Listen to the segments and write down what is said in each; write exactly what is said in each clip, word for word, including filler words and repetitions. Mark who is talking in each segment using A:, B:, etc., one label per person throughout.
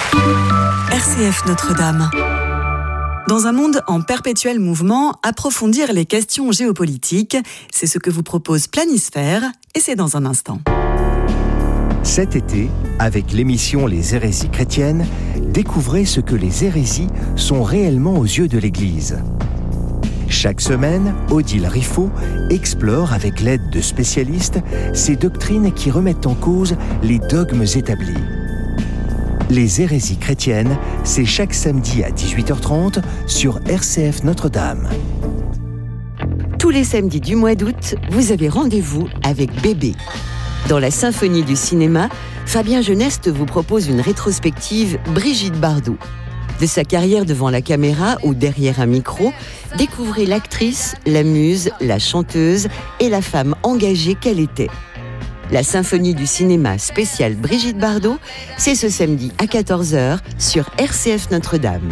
A: R C F Notre-Dame. Dans un monde en perpétuel mouvement, approfondir les questions géopolitiques, c'est ce que vous propose Planisphère, et c'est dans un instant.
B: Cet été, avec l'émission Les hérésies chrétiennes, découvrez ce que les hérésies sont réellement aux yeux de l'Église. Chaque semaine, Odile Riffaut explore avec l'aide de spécialistes ces doctrines qui remettent en cause les dogmes établis. Les hérésies chrétiennes, c'est chaque samedi à dix-huit heures trente sur R C F Notre-Dame.
C: Tous les samedis du mois d'août, vous avez rendez-vous avec Bébé. Dans la symphonie du cinéma, Fabien Geneste vous propose une rétrospective Brigitte Bardot. De sa carrière devant la caméra ou derrière un micro, découvrez l'actrice, la muse, la chanteuse et la femme engagée qu'elle était. La symphonie du cinéma spéciale Brigitte Bardot, c'est ce samedi à quatorze heures sur R C F Notre-Dame.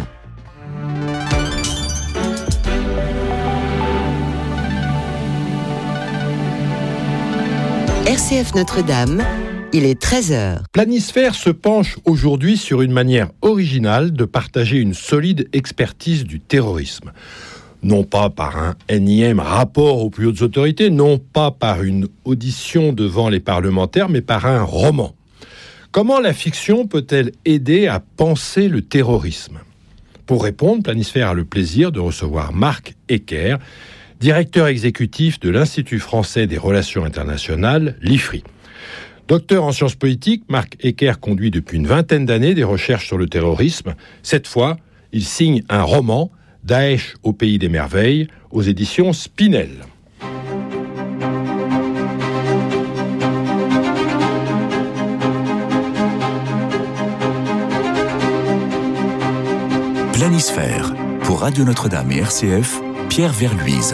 C: R C F Notre-Dame, il est treize heures.
D: Planisphère se penche aujourd'hui sur une manière originale de partager une solide expertise du terrorisme. Non pas par un énième rapport aux plus hautes autorités, non pas par une audition devant les parlementaires, mais par un roman. Comment la fiction peut-elle aider à penser le terrorisme ? Pour répondre, Planisphère a le plaisir de recevoir Marc Ecker, directeur exécutif de l'Institut français des relations internationales, l'I F R I. Docteur en sciences politiques, Marc Ecker conduit depuis une vingtaine d'années des recherches sur le terrorisme. Cette fois, il signe un roman, Daesh au pays des merveilles, aux éditions Spinel.
E: Planisphère, pour Radio Notre-Dame et R C F, Pierre Verluise.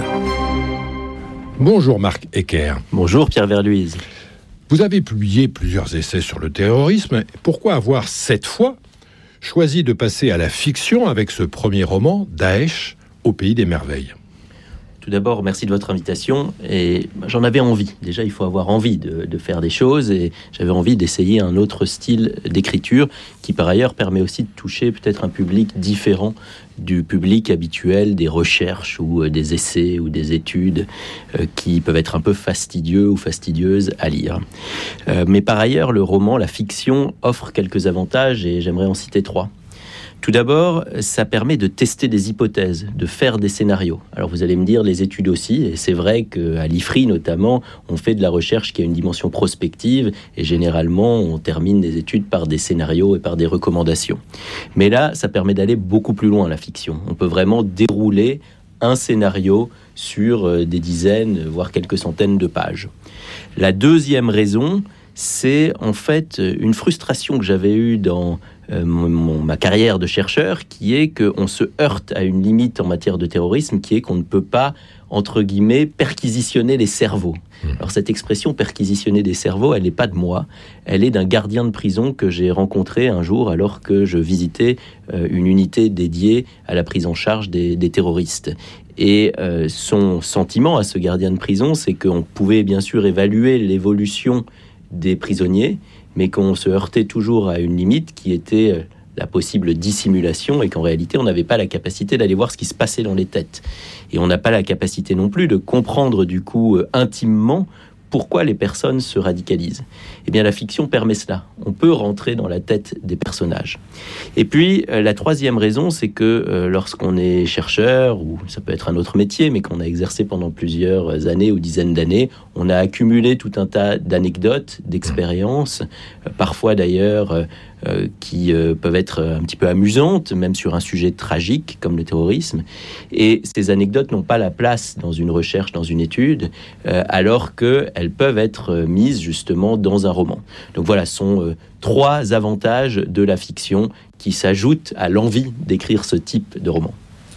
D: Bonjour Marc Ecker.
F: Bonjour Pierre Verluise.
D: Vous avez publié plusieurs essais sur le terrorisme. Pourquoi avoir, cette fois, choisi de passer à la fiction avec ce premier roman, Daesh au pays des merveilles ?
F: Tout d'abord, merci de votre invitation. Et j'en avais envie. Déjà, il faut avoir envie de, de faire des choses. Et j'avais envie d'essayer un autre style d'écriture qui, par ailleurs, permet aussi de toucher peut-être un public différent du public habituel des recherches ou des essais ou des études euh, qui peuvent être un peu fastidieux ou fastidieuses à lire. Euh, mais par ailleurs, le roman, la fiction, offre quelques avantages et j'aimerais en citer trois. Tout d'abord, ça permet de tester des hypothèses, de faire des scénarios. Alors vous allez me dire, les études aussi, et c'est vrai qu'à l'I F R I notamment, on fait de la recherche qui a une dimension prospective, et généralement on termine des études par des scénarios et par des recommandations. Mais là, ça permet d'aller beaucoup plus loin, la fiction. On peut vraiment dérouler un scénario sur des dizaines, voire quelques centaines de pages. La deuxième raison, c'est en fait une frustration que j'avais eue dans euh, mon, ma carrière de chercheur, qui est qu'on se heurte à une limite en matière de terrorisme, qui est qu'on ne peut pas, entre guillemets, perquisitionner les cerveaux. Alors cette expression perquisitionner des cerveaux, elle n'est pas de moi, elle est d'un gardien de prison que j'ai rencontré un jour alors que je visitais euh, une unité dédiée à la prise en charge des, des terroristes. Et euh, son sentiment à ce gardien de prison, c'est qu'on pouvait bien sûr évaluer l'évolution des prisonniers, mais qu'on se heurtait toujours à une limite qui était la possible dissimulation et qu'en réalité, on n'avait pas la capacité d'aller voir ce qui se passait dans les têtes. Et on n'a pas la capacité non plus de comprendre du coup euh, intimement pourquoi les personnes se radicalisent. Eh bien, la fiction permet cela. On peut rentrer dans la tête des personnages. Et puis, euh, la troisième raison, c'est que euh, lorsqu'on est chercheur, ou ça peut être un autre métier, mais qu'on a exercé pendant plusieurs années ou dizaines d'années, on a accumulé tout un tas d'anecdotes, d'expériences, euh, parfois d'ailleurs euh, euh, qui euh, peuvent être un petit peu amusantes, même sur un sujet tragique comme le terrorisme. Et ces anecdotes n'ont pas la place dans une recherche, dans une étude, euh, alors qu'elles peuvent être mises justement dans un roman. Donc voilà, ce sont euh, trois avantages de la fiction qui s'ajoutent à l'envie d'écrire ce type de roman.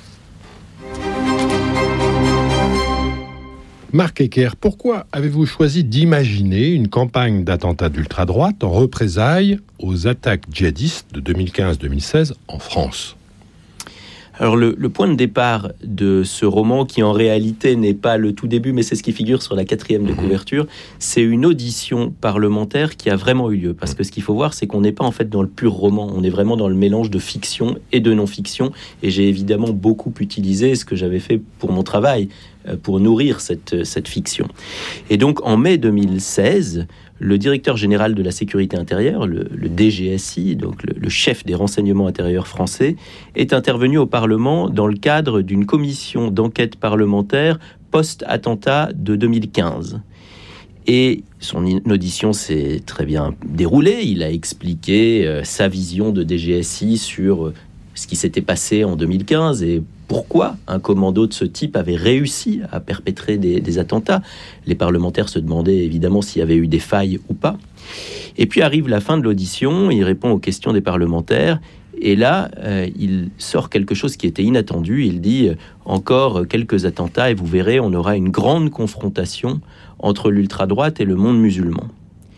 D: Marc Ecker, pourquoi avez-vous choisi d'imaginer une campagne d'attentats d'ultra-droite en représailles aux attaques djihadistes de deux mille quinze deux mille seize en France ?
F: Alors le, le point de départ de ce roman, qui en réalité n'est pas le tout début, mais c'est ce qui figure sur la quatrième de couverture, c'est une audition parlementaire qui a vraiment eu lieu. Parce que ce qu'il faut voir, c'est qu'on n'est pas en fait dans le pur roman, on est vraiment dans le mélange de fiction et de non-fiction. Et j'ai évidemment beaucoup utilisé ce que j'avais fait pour mon travail, pour nourrir cette, cette fiction. Et donc en mai deux mille seize, le directeur général de la sécurité intérieure, le, le D G S I, donc le, le chef des renseignements intérieurs français, est intervenu au Parlement dans le cadre d'une commission d'enquête parlementaire post-attentat de deux mille quinze. Et son audition s'est très bien déroulée. Il a expliqué euh, sa vision de D G S I sur euh, ce qui s'était passé en deux mille quinze et pourquoi un commando de ce type avait réussi à perpétrer des, des attentats. Les parlementaires se demandaient évidemment s'il y avait eu des failles ou pas. Et puis arrive la fin de l'audition, il répond aux questions des parlementaires, et là, euh, il sort quelque chose qui était inattendu. Il dit euh, « Encore quelques attentats et vous verrez, on aura une grande confrontation entre l'ultra-droite et le monde musulman. »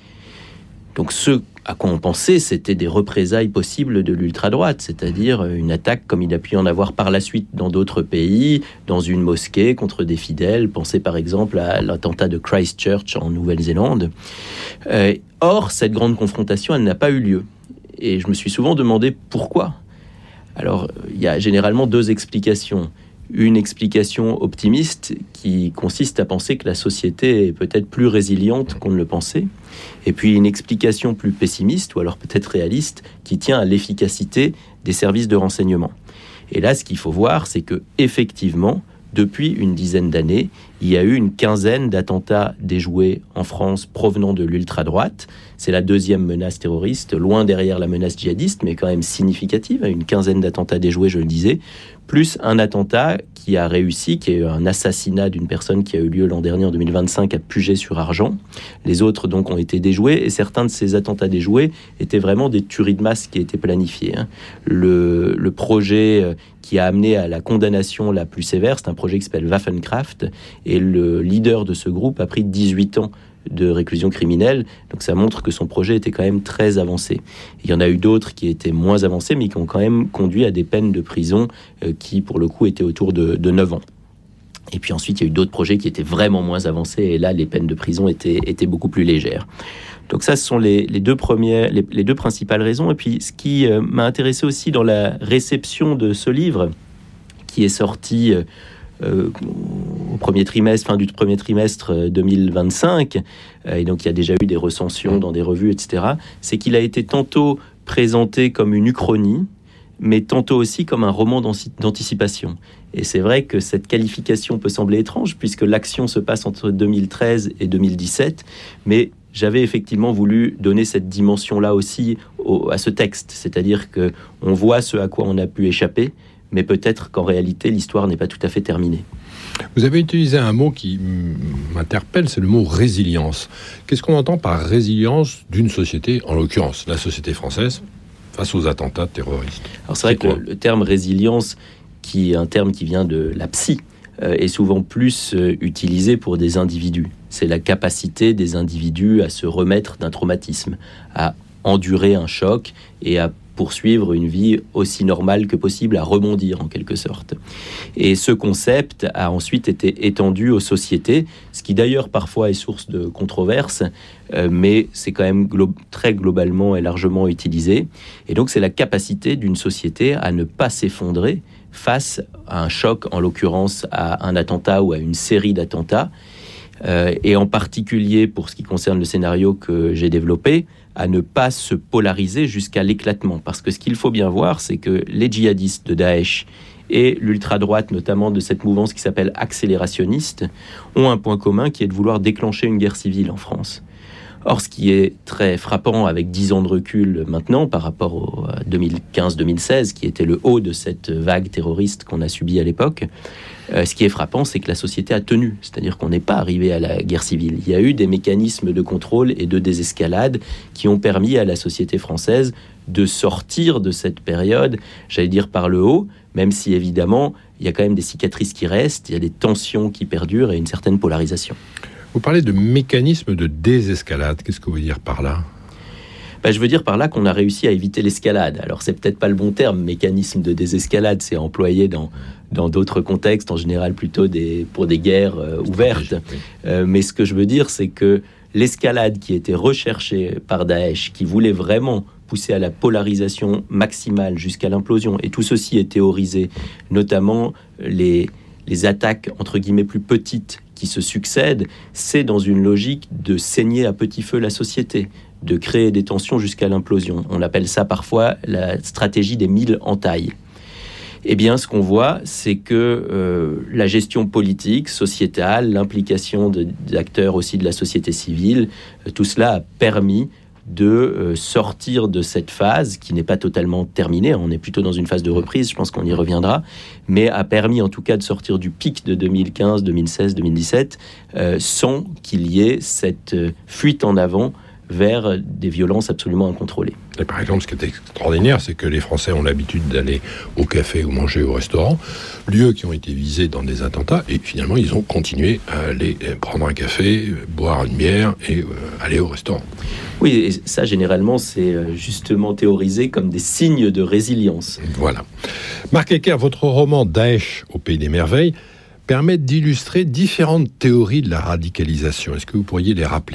F: Donc ce à quoi on pensait, c'était des représailles possibles de l'ultra-droite, c'est-à-dire une attaque comme il a pu y en avoir par la suite dans d'autres pays, dans une mosquée contre des fidèles. Pensez par exemple à l'attentat de Christchurch en Nouvelle-Zélande. Euh, or, cette grande confrontation, elle n'a pas eu lieu. Et je me suis souvent demandé pourquoi. Alors, il y a généralement deux explications. Une explication optimiste qui consiste à penser que la société est peut-être plus résiliente qu'on ne le pensait. Et puis une explication plus pessimiste, ou alors peut-être réaliste, qui tient à l'efficacité des services de renseignement. Et là, ce qu'il faut voir, c'est que effectivement, depuis une dizaine d'années, il y a eu une quinzaine d'attentats déjoués en France provenant de l'ultra-droite. C'est la deuxième menace terroriste, loin derrière la menace djihadiste, mais quand même significative. Une quinzaine d'attentats déjoués, je le disais, plus un attentat qui a réussi, qui est un assassinat d'une personne qui a eu lieu l'an dernier, en deux mille vingt-cinq, à Puget-sur-Argent. Les autres, donc, ont été déjoués, et certains de ces attentats déjoués étaient vraiment des tueries de masse qui étaient planifiées. Le, le projet qui a amené à la condamnation la plus sévère, c'est un projet qui s'appelle Waffenkraft, et le leader de ce groupe a pris dix-huit ans de réclusion criminelle, donc ça montre que son projet était quand même très avancé. Il y en a eu d'autres qui étaient moins avancés, mais qui ont quand même conduit à des peines de prison euh, qui, pour le coup, étaient autour de, de neuf ans. Et puis ensuite, il y a eu d'autres projets qui étaient vraiment moins avancés, et là, les peines de prison étaient, étaient beaucoup plus légères. Donc ça, ce sont les, les, deux, premières, les, les deux principales raisons. Et puis, ce qui euh, m'a intéressé aussi dans la réception de ce livre, qui est sorti euh, euh, au premier trimestre, fin du premier trimestre deux mille vingt-cinq, euh, et donc il y a déjà eu des recensions dans des revues, et cetera, c'est qu'il a été tantôt présenté comme une uchronie, mais tantôt aussi comme un roman d'anticipation. Et c'est vrai que cette qualification peut sembler étrange, puisque l'action se passe entre deux mille treize et deux mille dix-sept, mais j'avais effectivement voulu donner cette dimension-là aussi au, à ce texte, c'est-à-dire qu'on voit ce à quoi on a pu échapper, mais peut-être qu'en réalité, l'histoire n'est pas tout à fait terminée.
D: Vous avez utilisé un mot qui m'interpelle, c'est le mot résilience. Qu'est-ce qu'on entend par résilience d'une société, en l'occurrence la société française, face aux attentats terroristes? Alors
F: c'est vrai c'est que le, le terme résilience, qui est un terme qui vient de la psy, euh, est souvent plus euh, utilisé pour des individus. C'est la capacité des individus à se remettre d'un traumatisme, à endurer un choc et à poursuivre une vie aussi normale que possible, à rebondir en quelque sorte. Et ce concept a ensuite été étendu aux sociétés, ce qui d'ailleurs parfois est source de controverses, euh, mais c'est quand même glo- très globalement et largement utilisé. Et donc c'est la capacité d'une société à ne pas s'effondrer face à un choc, en l'occurrence à un attentat ou à une série d'attentats, euh, et en particulier pour ce qui concerne le scénario que j'ai développé, à ne pas se polariser jusqu'à l'éclatement. Parce que ce qu'il faut bien voir, c'est que les djihadistes de Daesh et l'ultra-droite, notamment de cette mouvance qui s'appelle accélérationniste, ont un point commun qui est de vouloir déclencher une guerre civile en France. Or, ce qui est très frappant avec dix ans de recul maintenant par rapport au deux mille quinze deux mille seize, qui était le haut de cette vague terroriste qu'on a subie à l'époque, euh, ce qui est frappant, c'est que la société a tenu. C'est-à-dire qu'on n'est pas arrivé à la guerre civile. Il y a eu des mécanismes de contrôle et de désescalade qui ont permis à la société française de sortir de cette période, j'allais dire par le haut, même si évidemment, il y a quand même des cicatrices qui restent, il y a des tensions qui perdurent et une certaine polarisation.
D: Vous parlez de mécanisme de désescalade. Qu'est-ce que vous voulez dire par là ?
F: Ben, je veux dire par là qu'on a réussi à éviter l'escalade. Alors, c'est peut-être pas le bon terme, mécanisme de désescalade, c'est employé dans, dans d'autres contextes, en général plutôt des, pour des guerres euh, ouvertes. Oui. Euh, mais ce que je veux dire, c'est que l'escalade qui était recherchée par Daesh, qui voulait vraiment pousser à la polarisation maximale jusqu'à l'implosion, et tout ceci est théorisé, notamment les, les attaques entre guillemets plus petites qui se succèdent, c'est dans une logique de saigner à petit feu la société, de créer des tensions jusqu'à l'implosion. On appelle ça parfois la stratégie des mille entailles. Eh bien, ce qu'on voit, c'est que euh, la gestion politique, sociétale, l'implication de, d'acteurs aussi de la société civile, euh, tout cela a permis de euh, sortir de cette phase qui n'est pas totalement terminée. On est plutôt dans une phase de reprise, je pense qu'on y reviendra, mais a permis en tout cas de sortir du pic de deux mille quinze, deux mille seize, deux mille dix-sept euh, sans qu'il y ait cette euh, fuite en avant vers des violences absolument incontrôlées.
D: Et par exemple, ce qui est extraordinaire, c'est que les Français ont l'habitude d'aller au café ou manger au restaurant, lieux qui ont été visés dans des attentats, et finalement, ils ont continué à aller prendre un café, boire une bière et euh, aller au restaurant.
F: Oui, et ça, généralement, c'est justement théorisé comme des signes de résilience.
D: Voilà. Marc Ecker, votre roman « Daesh au pays des merveilles » permet d'illustrer différentes théories de la radicalisation. Est-ce que vous pourriez les rappeler ?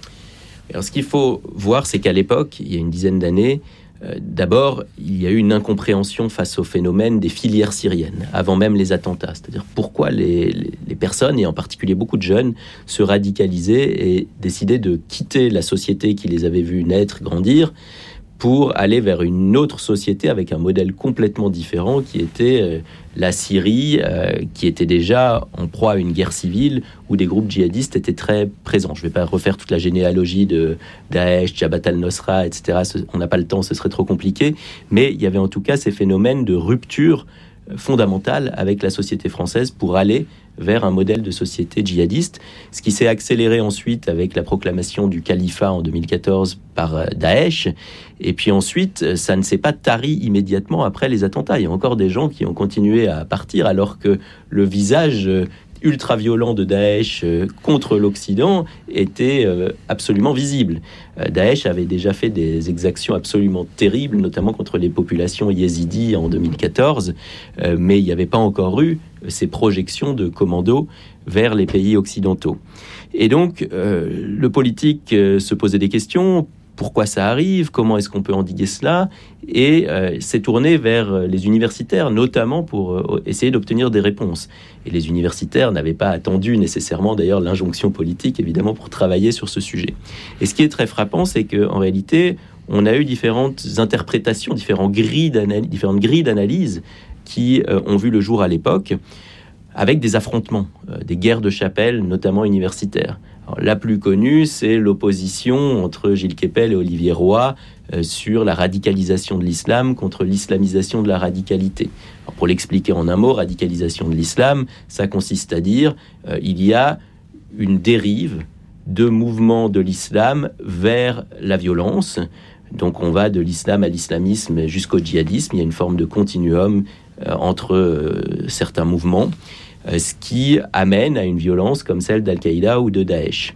F: Alors, ce qu'il faut voir, c'est qu'à l'époque, il y a une dizaine d'années, euh, d'abord, il y a eu une incompréhension face au phénomène des filières syriennes, avant même les attentats. C'est-à-dire pourquoi les, les, les personnes, et en particulier beaucoup de jeunes, se radicalisaient et décidaient de quitter la société qui les avait vus naître, grandir, pour aller vers une autre société avec un modèle complètement différent qui était euh, la Syrie, euh, qui était déjà en proie à une guerre civile où des groupes djihadistes étaient très présents. Je ne vais pas refaire toute la généalogie de Daesh, Jabhat al-Nusra, et cetera. On n'a pas le temps, ce serait trop compliqué. Mais il y avait en tout cas ces phénomènes de rupture fondamentale avec la société française pour aller vers un modèle de société djihadiste, ce qui s'est accéléré ensuite avec la proclamation du califat en deux mille quatorze par Daesh, et puis ensuite ça ne s'est pas tari immédiatement après les attentats. Il y a encore des gens qui ont continué à partir alors que le visage ultra-violent de Daesh contre l'Occident était euh, absolument visible. Euh, Daesh avait déjà fait des exactions absolument terribles, notamment contre les populations yézidis en deux mille quatorze, euh, mais il n'y avait pas encore eu ces projections de commandos vers les pays occidentaux. Et donc, euh, le politique euh, se posait des questions. Pourquoi ça arrive ? Comment est-ce qu'on peut endiguer cela ? Et euh, s'est tourné vers les universitaires, notamment pour euh, essayer d'obtenir des réponses. Et les universitaires n'avaient pas attendu nécessairement, d'ailleurs, l'injonction politique, évidemment, pour travailler sur ce sujet. Et ce qui est très frappant, c'est qu'en réalité, on a eu différentes interprétations, différentes grilles d'analyse, différentes grilles d'analyse qui euh, ont vu le jour à l'époque, avec des affrontements, euh, des guerres de chapelle, notamment universitaires. Alors, la plus connue, c'est l'opposition entre Gilles Kepel et Olivier Roy euh, sur la radicalisation de l'islam contre l'islamisation de la radicalité. Alors, pour l'expliquer en un mot, radicalisation de l'islam, ça consiste à dire euh, il y a une dérive de mouvements de l'islam vers la violence. Donc on va de l'islam à l'islamisme jusqu'au djihadisme. Il y a une forme de continuum euh, entre euh, certains mouvements, ce qui amène à une violence comme celle d'Al-Qaïda ou de Daesh.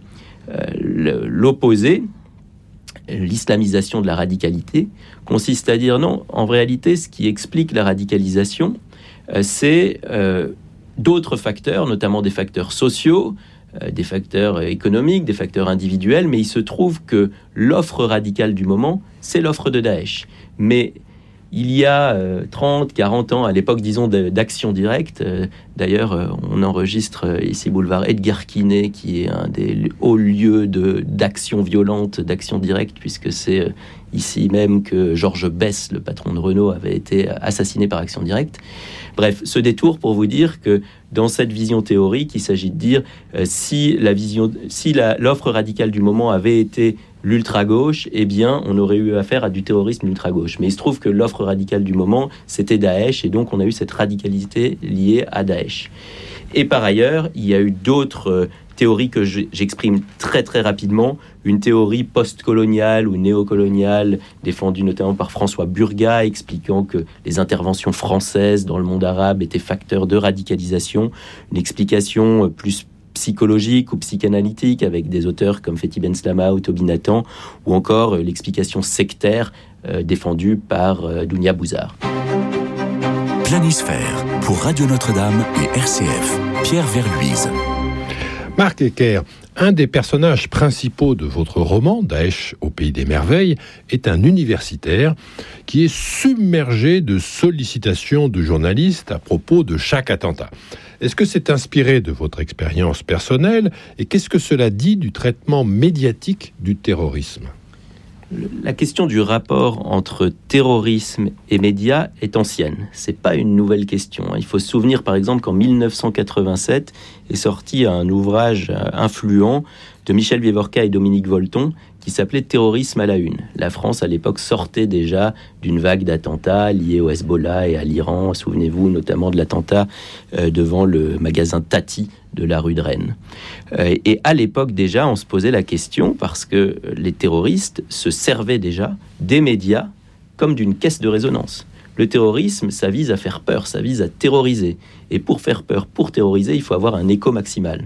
F: Euh, l'opposé, l'islamisation de la radicalité, consiste à dire non, en réalité, ce qui explique la radicalisation, euh, c'est euh, d'autres facteurs, notamment des facteurs sociaux, euh, des facteurs économiques, des facteurs individuels, mais il se trouve que l'offre radicale du moment, c'est l'offre de Daesh. Mais il y a euh, trente, quarante ans, à l'époque, disons, de, d'Action Directe, euh, d'ailleurs, euh, on enregistre euh, ici boulevard Edgar Quinet, qui est un des hauts lieux de, d'action violente, d'Action Directe, puisque c'est euh, ici même que Georges Besse, le patron de Renault, avait été assassiné par Action Directe. Bref, ce détour pour vous dire que dans cette vision théorique, il s'agit de dire euh, si, la vision, si la, l'offre radicale du moment avait été l'ultra-gauche, eh bien, on aurait eu affaire à du terrorisme ultra-gauche. Mais il se trouve que l'offre radicale du moment, c'était Daesh, et donc on a eu cette radicalité liée à Daesh. Et par ailleurs, il y a eu d'autres euh, théories que j'exprime très très rapidement. Une théorie post-coloniale ou néocoloniale, défendue notamment par François Burgat, expliquant que les interventions françaises dans le monde arabe étaient facteurs de radicalisation. Une explication plus psychologique ou psychanalytique avec des auteurs comme Fethi Benslama ou Toby Nathan, ou encore euh, l'explication sectaire euh, défendue par euh, Dounia Bouzard.
E: Planisphère pour Radio Notre-Dame et R C F. Pierre Verluise.
D: Marc Hecker, un des personnages principaux de votre roman, Daesh au pays des merveilles, est un universitaire qui est submergé de sollicitations de journalistes à propos de chaque attentat. Est-ce que c'est inspiré de votre expérience personnelle et qu'est-ce que cela dit du traitement médiatique du terrorisme ?
F: La question du rapport entre terrorisme et médias est ancienne. C'est pas une nouvelle question. Il faut se souvenir, par exemple, qu'en dix-neuf cent quatre-vingt-sept est sorti un ouvrage influent de Michel Vieux-Vorca et Dominique Volton qui s'appelait « Terrorisme à la une ». La France, à l'époque, sortait déjà d'une vague d'attentats liés au Hezbollah et à l'Iran. Souvenez-vous notamment de l'attentat euh, devant le magasin Tati de la rue de Rennes. Euh, et à l'époque, déjà, on se posait la question parce que les terroristes se servaient déjà des médias comme d'une caisse de résonance. Le terrorisme, ça vise à faire peur, ça vise à terroriser. Et pour faire peur, pour terroriser, il faut avoir un écho maximal.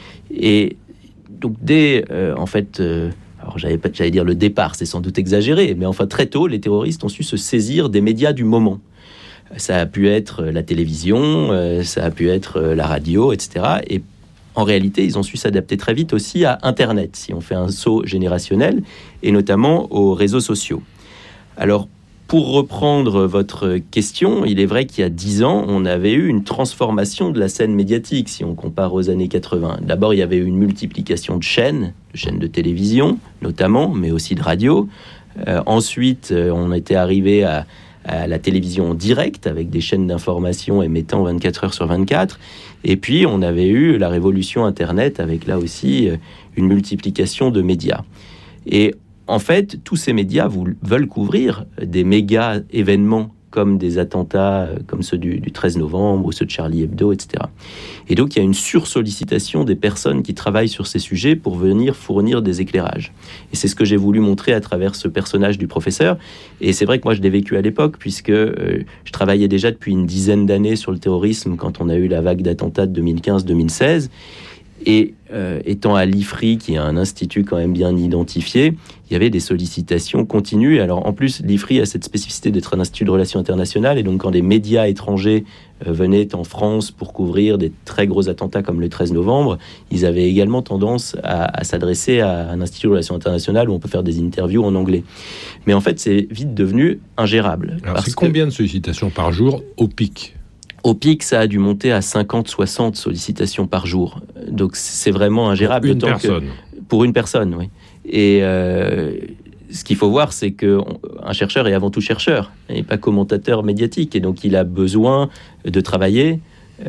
F: Et donc, dès, euh, en fait... Euh, Alors, j'allais, pas, j'allais dire le départ, c'est sans doute exagéré, mais enfin, très tôt, les terroristes ont su se saisir des médias du moment. Ça a pu être la télévision, ça a pu être la radio, et cetera. Et en réalité, ils ont su s'adapter très vite aussi à Internet, si on fait un saut générationnel, et notamment aux réseaux sociaux. Alors, pour reprendre votre question, il est vrai qu'il y a dix ans, on avait eu une transformation de la scène médiatique, si on compare aux années quatre-vingts. D'abord, il y avait eu une multiplication de chaînes, de chaînes de télévision, notamment, mais aussi de radio. Euh, ensuite, on était arrivé à, à la télévision en direct, avec des chaînes d'information émettant vingt-quatre heures sur vingt-quatre. Et puis, on avait eu la révolution Internet, avec là aussi une multiplication de médias. Et en fait, tous ces médias veulent couvrir des méga événements comme des attentats comme ceux du, du treize novembre ou ceux de Charlie Hebdo, et cetera. Et donc, il y a une sursollicitation des personnes qui travaillent sur ces sujets pour venir fournir des éclairages. Et c'est ce que j'ai voulu montrer à travers ce personnage du professeur. Et c'est vrai que moi, je l'ai vécu à l'époque, puisque euh, je travaillais déjà depuis une dizaine d'années sur le terrorisme quand on a eu la vague d'attentats de deux mille quinze deux mille seize. Et euh, étant à l'I F R I, qui est un institut quand même bien identifié, il y avait des sollicitations continues. Alors en plus, l'I F R I a cette spécificité d'être un institut de relations internationales. Et donc quand des médias étrangers euh, venaient en France pour couvrir des très gros attentats comme le treize novembre, ils avaient également tendance à, à s'adresser à un institut de relations internationales où on peut faire des interviews en anglais. Mais en fait, c'est vite devenu ingérable.
D: Alors c'est combien que... de sollicitations par jour au pic ?
F: Au pic, ça a dû monter à cinquante soixante sollicitations par jour. Donc, c'est vraiment ingérable.
D: Pour une personne.
F: Que, pour une personne, oui. Et euh, ce qu'il faut voir, c'est qu'un chercheur est avant tout chercheur, et pas commentateur médiatique. Et donc, il a besoin de travailler,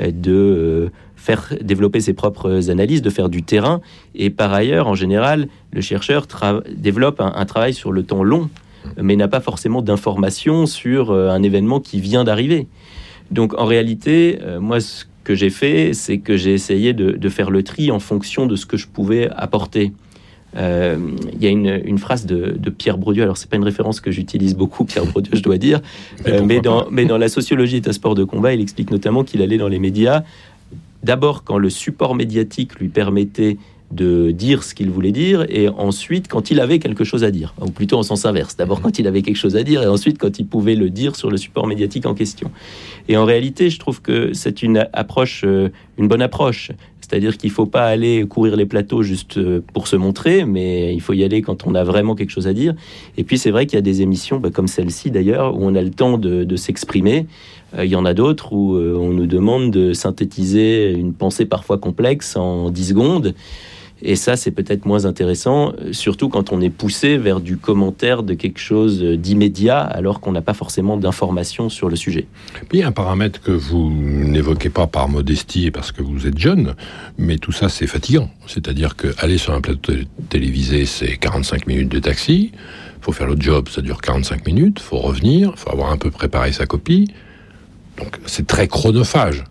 F: de faire développer ses propres analyses, de faire du terrain. Et par ailleurs, en général, le chercheur tra- développe un, un travail sur le temps long, mais n'a pas forcément d'informations sur un événement qui vient d'arriver. Donc, en réalité, euh, moi, ce que j'ai fait, c'est que j'ai essayé de, de faire le tri en fonction de ce que je pouvais apporter. Il euh, y a une, une phrase de, de Pierre Bourdieu, alors c'est pas une référence que j'utilise beaucoup, Pierre Bourdieu, je dois dire, euh, mais, dans, mais dans La sociologie est un sport de combat, il explique notamment qu'il allait dans les médias, d'abord quand le support médiatique lui permettait de dire ce qu'il voulait dire, et ensuite quand il avait quelque chose à dire, ou plutôt en sens inverse, d'abord quand il avait quelque chose à dire, et ensuite quand il pouvait le dire sur le support médiatique en question. Et en réalité, je trouve que c'est une approche, une bonne approche, c'est-à-dire qu'il ne faut pas aller courir les plateaux juste pour se montrer, mais il faut y aller quand on a vraiment quelque chose à dire. Et puis c'est vrai qu'il y a des émissions, bah, comme celle-ci d'ailleurs, où on a le temps de, de s'exprimer. Euh, il y en a d'autres où euh, on nous demande de synthétiser une pensée parfois complexe en dix secondes. Et ça, c'est peut-être moins intéressant, surtout quand on est poussé vers du commentaire de quelque chose d'immédiat, alors qu'on n'a pas forcément d'informations sur le sujet.
D: Puis il y a un paramètre que vous n'évoquez pas par modestie et parce que vous êtes jeune, mais tout ça, c'est fatigant. C'est-à-dire qu'aller sur un plateau télévisé, c'est quarante-cinq minutes de taxi. Il faut faire le job, ça dure quarante-cinq minutes. Il faut revenir, il faut avoir un peu préparé sa copie. Donc c'est très chronophage.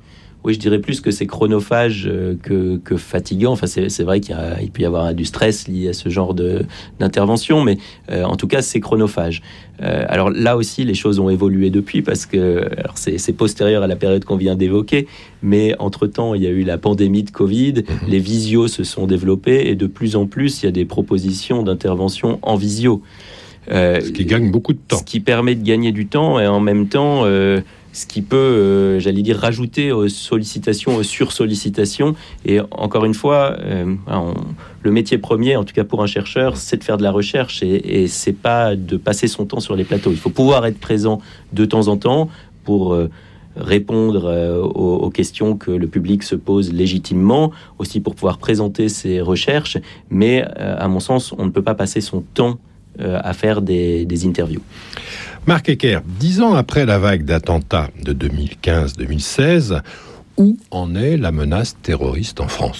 F: Oui, je dirais plus que c'est chronophage que, que fatigant. Enfin, c'est, c'est vrai qu'il y a, il peut y avoir du stress lié à ce genre de, d'intervention, mais euh, en tout cas, c'est chronophage. Euh, alors là aussi, les choses ont évolué depuis, parce que alors c'est, c'est postérieur à la période qu'on vient d'évoquer, mais entre-temps, il y a eu la pandémie de Covid, mmh. les visios se sont développés, et de plus en plus, il y a des propositions d'intervention en visio.
D: Euh, ce qui gagne beaucoup de temps.
F: Ce qui permet de gagner du temps, et en même temps... Euh, ce qui peut, euh, j'allais dire, rajouter aux sollicitations, aux sursollicitations. Et encore une fois, euh, on, le métier premier, en tout cas pour un chercheur, c'est de faire de la recherche, et, et c'est pas de passer son temps sur les plateaux. Il faut pouvoir être présent de temps en temps pour euh, répondre euh, aux, aux questions que le public se pose légitimement, aussi pour pouvoir présenter ses recherches. Mais euh, à mon sens, on ne peut pas passer son temps euh, à faire des, des interviews.
D: Marc Ecker, dix ans après la vague d'attentats de deux mille quinze deux mille seize, où en est la menace terroriste en France ?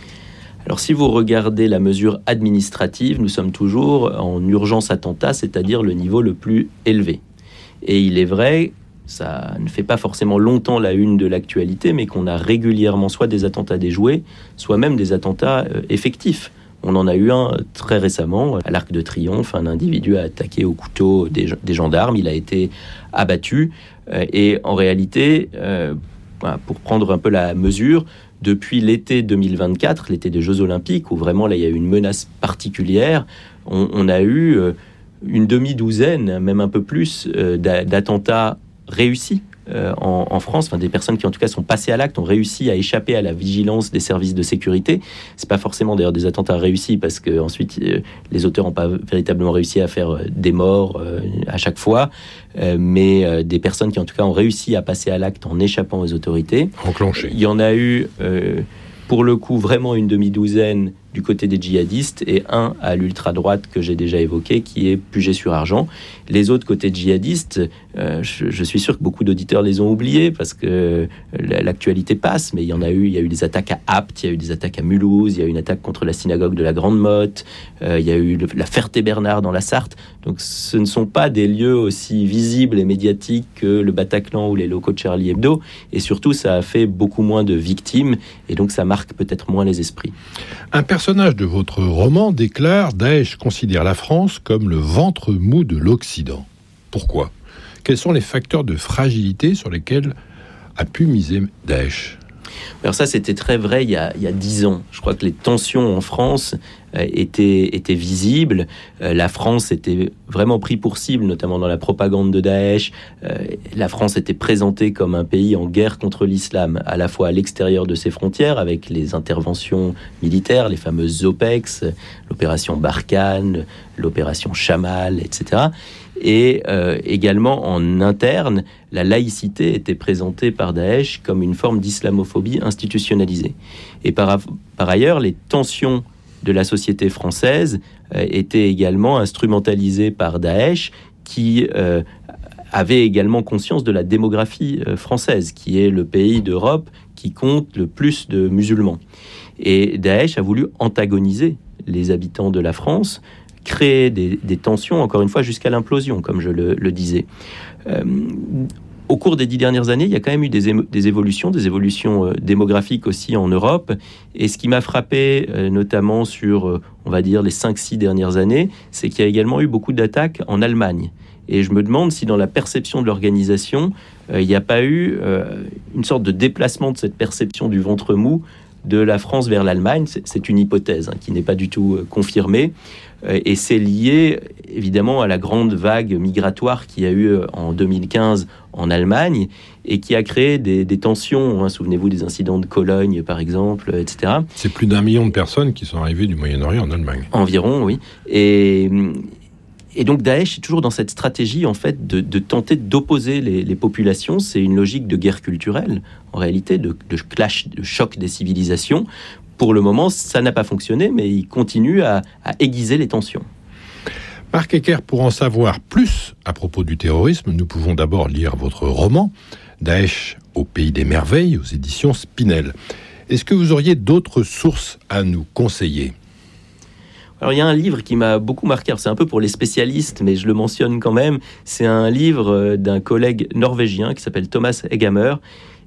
F: Alors, si vous regardez la mesure administrative, nous sommes toujours en urgence attentat, c'est-à-dire le niveau le plus élevé. Et il est vrai, ça ne fait pas forcément longtemps la une de l'actualité, mais qu'on a régulièrement soit des attentats déjoués, soit même des attentats euh, effectifs. On en a eu un très récemment, à l'Arc de Triomphe. Un individu a attaqué au couteau des, des gendarmes. Il a été abattu. Euh, et en réalité, euh, pour prendre un peu la mesure, depuis l'été deux mille vingt-quatre, l'été des Jeux Olympiques, où vraiment là, il y a eu une menace particulière, on, on a eu euh, une demi-douzaine, même un peu plus, euh, d'attentats réussis. Euh, en, en France, enfin des personnes qui en tout cas sont passées à l'acte, ont réussi à échapper à la vigilance des services de sécurité. C'est pas forcément d'ailleurs des attentats réussis, parce que ensuite euh, les auteurs n'ont pas véritablement réussi à faire euh, des morts euh, à chaque fois, euh, mais euh, des personnes qui en tout cas ont réussi à passer à l'acte en échappant aux autorités.
D: Enclenché.
F: Il y en a eu euh, pour le coup vraiment une demi-douzaine du côté des djihadistes, et un à l'ultra-droite que j'ai déjà évoqué, qui est Puget-sur-Argent. Les autres côtés djihadistes, euh, je, je suis sûr que beaucoup d'auditeurs les ont oubliés, parce que l'actualité passe, mais il y en a eu, il y a eu des attaques à Apt, il y a eu des attaques à Mulhouse, il y a eu une attaque contre la synagogue de la Grande Motte, euh, il y a eu le, la Ferté-Bernard dans la Sarthe. Donc ce ne sont pas des lieux aussi visibles et médiatiques que le Bataclan ou les locaux de Charlie Hebdo, et surtout ça a fait beaucoup moins de victimes, et donc ça marque peut-être moins les esprits.
D: Un personnage de votre roman déclare « Daesh considère la France comme le ventre mou de l'Occident ». Pourquoi ? Quels sont les facteurs de fragilité sur lesquels a pu miser Daesh ?
F: Alors ça, c'était très vrai il y a, il y a dix ans. Je crois que les tensions en France euh, étaient, étaient visibles. Euh, la France était vraiment pris pour cible, notamment dans la propagande de Daesh. Euh, la France était présentée comme un pays en guerre contre l'islam, à la fois à l'extérieur de ses frontières, avec les interventions militaires, les fameuses OPEX, l'opération Barkhane, l'opération Chamal, et cetera. Et euh, également en interne, la laïcité était présentée par Daesh comme une forme d'islamophobie institutionnalisée. Et par, par ailleurs, les tensions de la société française euh, étaient également instrumentalisées par Daesh, qui euh, avait également conscience de la démographie euh, française, qui est le pays d'Europe qui compte le plus de musulmans. Et Daesh a voulu antagoniser les habitants de la France, créer des, des tensions, encore une fois, jusqu'à l'implosion, comme je le, le disais. Euh, au cours des dix dernières années, il y a quand même eu des, émo- des évolutions, des évolutions euh, démographiques aussi en Europe. Et ce qui m'a frappé, euh, notamment sur, euh, on va dire, les cinq six dernières années, c'est qu'il y a également eu beaucoup d'attaques en Allemagne. Et je me demande si dans la perception de l'organisation, euh, il n'y a pas eu euh, une sorte de déplacement de cette perception du ventre mou de la France vers l'Allemagne. C'est, c'est une hypothèse hein, qui n'est pas du tout euh, confirmée. Euh, et c'est lié évidemment à la grande vague migratoire qu'il y a eu en deux mille quinze en Allemagne et qui a créé des, des tensions. Hein, souvenez-vous des incidents de Cologne, par exemple, et cetera.
D: C'est plus d'un million de personnes qui sont arrivées du Moyen-Orient en Allemagne.
F: Environ, oui. Et... Et donc Daesh est toujours dans cette stratégie en fait de, de tenter d'opposer les, les populations. C'est une logique de guerre culturelle, en réalité, de, de clash, de choc des civilisations. Pour le moment, ça n'a pas fonctionné, mais il continue à, à aiguiser les tensions.
D: Marc Ecker, pour en savoir plus à propos du terrorisme, nous pouvons d'abord lire votre roman « Daesh au pays des merveilles » aux éditions Spinel. Est-ce que vous auriez d'autres sources à nous conseiller ?
F: Alors, il y a un livre qui m'a beaucoup marqué. Alors, c'est un peu pour les spécialistes, mais je le mentionne quand même. C'est un livre d'un collègue norvégien qui s'appelle Thomas Egghammer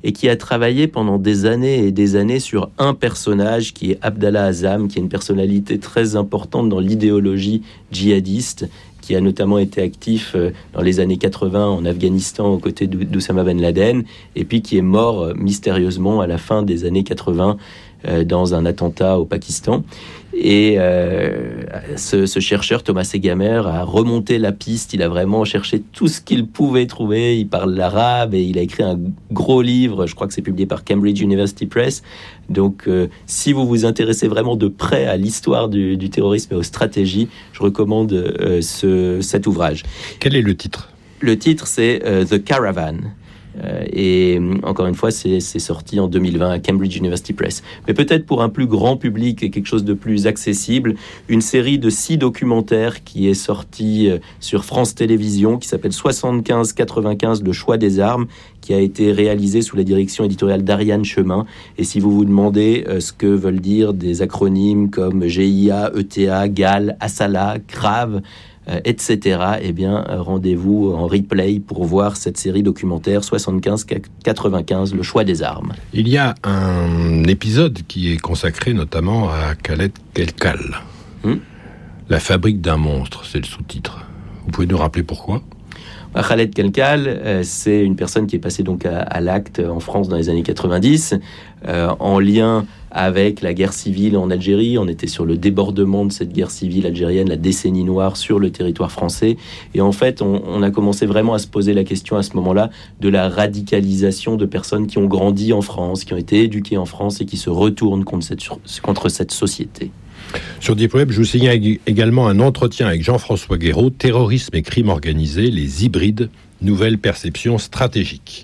F: et qui a travaillé pendant des années et des années sur un personnage qui est Abdallah Azzam, qui est une personnalité très importante dans l'idéologie djihadiste, qui a notamment été actif dans les années quatre-vingts en Afghanistan aux côtés d'Oussama Ben Laden, et puis qui est mort mystérieusement à la fin des années quatre-vingts dans un attentat au Pakistan. Et euh, ce, ce chercheur, Thomas Segamer, a remonté la piste. Il a vraiment cherché tout ce qu'il pouvait trouver. Il parle l'arabe et il a écrit un gros livre. Je crois que c'est publié par Cambridge University Press. Donc, euh, si vous vous intéressez vraiment de près à l'histoire du, du terrorisme et aux stratégies, je recommande euh, ce, cet ouvrage.
D: Quel est le titre ?
F: Le titre, c'est euh, The Caravan. Euh, et encore une fois, c'est, c'est sorti en deux mille vingt à Cambridge University Press. Mais peut-être pour un plus grand public et quelque chose de plus accessible, une série de six documentaires qui est sortie euh, sur France Télévisions, qui s'appelle soixante-quinze quatre-vingt-quinze, le choix des armes, qui a été réalisé sous la direction éditoriale d'Ariane Chemin. Et si vous vous demandez euh, ce que veulent dire des acronymes comme G I A, E T A, G A L, Assala, Grave, Euh, et cetera, eh bien, euh, rendez-vous en replay pour voir cette série documentaire soixante-quinze quatre-vingt-quinze, le choix des armes.
D: Il y a un épisode qui est consacré notamment à Khaled Kelkal. Hmm? La fabrique d'un monstre, c'est le sous-titre. Vous pouvez nous rappeler pourquoi ?
F: Khaled Kelkal, euh, c'est une personne qui est passée donc à, à l'acte en France dans les années quatre-vingt-dix, euh, en lien avec la guerre civile en Algérie. On était sur le débordement de cette guerre civile algérienne, la décennie noire sur le territoire français. Et en fait, on, on a commencé vraiment à se poser la question à ce moment-là de la radicalisation de personnes qui ont grandi en France, qui ont été éduquées en France et qui se retournent contre cette, contre cette société.
D: Sur Deep Web, je vous signale également un entretien avec Jean-François Guéraud, Terrorisme et crime organisé, les hybrides, nouvelles perceptions stratégiques.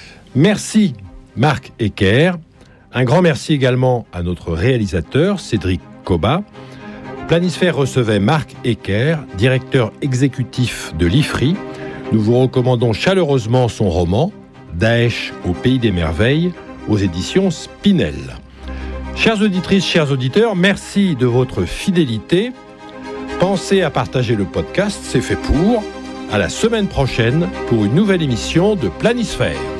D: Merci Marc Ecker. Un grand merci également à notre réalisateur Cédric Cobat. Planisphère recevait Marc Ecker, directeur exécutif de l'I F R I. Nous vous recommandons chaleureusement son roman « Daesh au pays des merveilles » aux éditions Spinel. Chères auditrices, chers auditeurs, merci de votre fidélité. Pensez à partager le podcast, c'est fait pour. À la semaine prochaine pour une nouvelle émission de Planisphère.